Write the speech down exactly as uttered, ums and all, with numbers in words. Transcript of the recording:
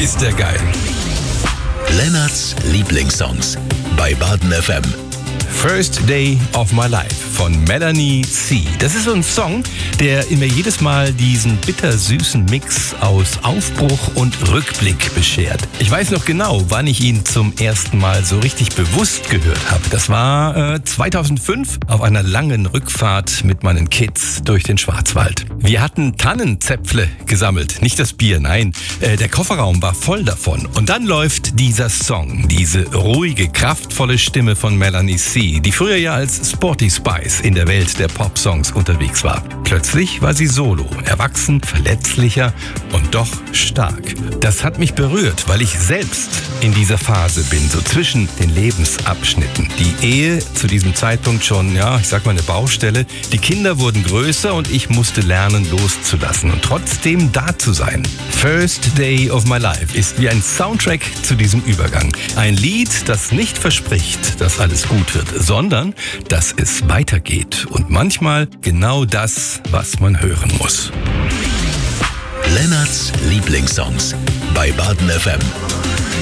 ist der geil. Lennarts Lieblingssongs bei Baden F M. First Day of My Life von Melanie C. Das ist so ein Song, der in mir jedes Mal diesen bittersüßen Mix aus Aufbruch und Rückblick beschert. Ich weiß noch genau, wann ich ihn zum ersten Mal so richtig bewusst gehört habe. Das war äh, zweitausendfünf auf einer langen Rückfahrt mit meinen Kids durch den Schwarzwald. Wir hatten Tannenzäpfle gesammelt, nicht das Bier, nein. Äh, der Kofferraum war voll davon. Und dann läuft dieser Song, diese ruhige, kraftvolle Stimme von Melanie C., die früher ja als Sporty Spice in der Welt der Popsongs unterwegs war. Plötzlich war sie solo, erwachsen, verletzlicher und doch stark. Das hat mich berührt, weil ich selbst in dieser Phase bin, so zwischen den Lebensabschnitten. Die Ehe zu diesem Zeitpunkt schon, ja, ich sag mal eine Baustelle. Die Kinder wurden größer und ich musste lernen, loszulassen und trotzdem da zu sein. First Day of My Life ist wie ein Soundtrack zu diesem Übergang. Ein Lied, das nicht verspricht, dass alles gut wird, sondern dass es weitergeht und manchmal genau das, was man hören muss. Lennarts Lieblingssongs bei Baden F M.